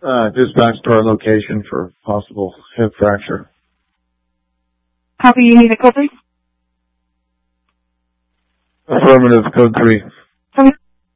Dispatch to our location for possible hip fracture. Copy, you need a code 3? Affirmative, code 3.